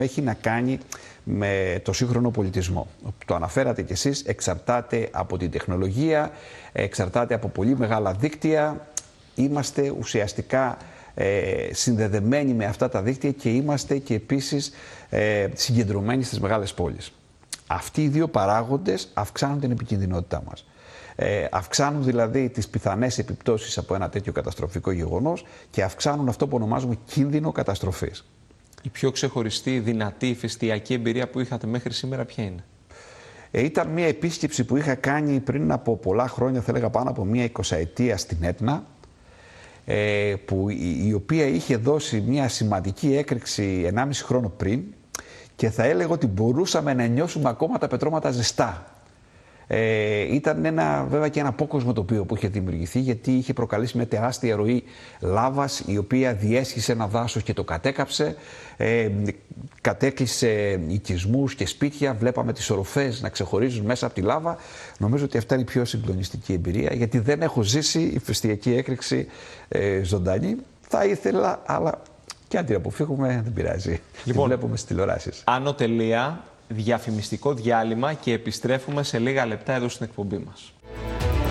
Έχει να κάνει με το σύγχρονο πολιτισμό. Το αναφέρατε κι εσείς, εξαρτάται από την τεχνολογία, εξαρτάται από πολύ μεγάλα δίκτυα. Είμαστε ουσιαστικά συνδεδεμένοι με αυτά τα δίκτυα και είμαστε και επίσης συγκεντρωμένοι στις μεγάλες πόλεις. Αυτοί οι δύο παράγοντες αυξάνουν την επικινδυνότητά μας. Αυξάνουν δηλαδή τις πιθανές επιπτώσεις από ένα τέτοιο καταστροφικό γεγονός και αυξάνουν αυτό που ονομάζουμε κίνδυνο καταστροφής. Η πιο ξεχωριστή, δυνατή, ηφαιστειακή εμπειρία που είχατε μέχρι σήμερα ποια είναι? Ήταν μια επίσκεψη που είχα κάνει πριν από πολλά χρόνια, θα έλεγα πάνω από μια 20ετία στην Έτνα, που η οποία είχε δώσει μια σημαντική έκρηξη 1,5 χρόνο πριν και θα έλεγα ότι μπορούσαμε να νιώσουμε ακόμα τα πετρώματα ζεστά. Ήταν βέβαια και ένα απόκοσμο τοπίο που είχε δημιουργηθεί, γιατί είχε προκαλέσει μια τεράστια ροή λάβας η οποία διέσχισε ένα δάσος και το κατέκαψε, κατέκλυσε οικισμούς και σπίτια, βλέπαμε τις οροφές να ξεχωρίζουν μέσα από τη λάβα. Νομίζω ότι αυτά είναι η πιο συγκλονιστική εμπειρία, γιατί δεν έχω ζήσει ηφαιστειακή έκρηξη ζωντανή. Θα ήθελα, αλλά και αν την αποφύγουμε δεν πειράζει. Λοιπόν, τη βλέπουμε στις τηλεοράσεις. Άνω τελεία, διαφημιστικό διάλειμμα και επιστρέφουμε σε λίγα λεπτά εδώ στην εκπομπή μας.